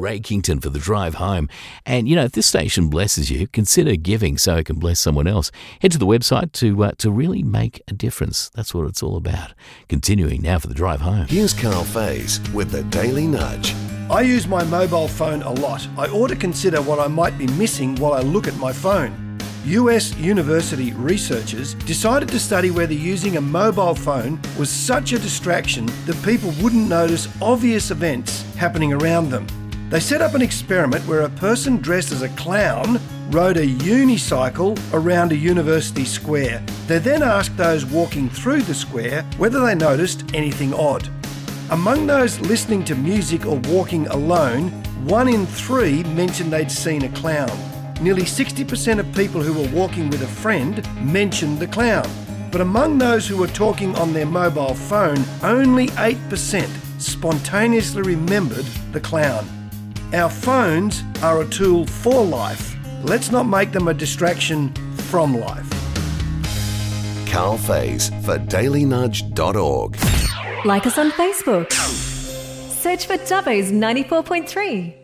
Rakington for the drive home. And, if this station blesses you, consider giving so it can bless someone else. Head to the website to really make a difference. That's what it's all about. Continuing now for the drive home. Here's Carl Faze with the Daily Nudge. I use my mobile phone a lot. I ought to consider what I might be missing while I look at my phone. US university researchers decided to study whether using a mobile phone was such a distraction that people wouldn't notice obvious events happening around them. They set up an experiment where a person dressed as a clown rode a unicycle around a university square. They then asked those walking through the square whether they noticed anything odd. Among those listening to music or walking alone, 1 in 3 mentioned they'd seen a clown. Nearly 60% of people who were walking with a friend mentioned the clown. But among those who were talking on their mobile phone, only 8% spontaneously remembered the clown. Our phones are a tool for life. Let's not make them a distraction from life. Carl Faze for dailynudge.org. Like us on Facebook. Search for Dubbo's 94.3.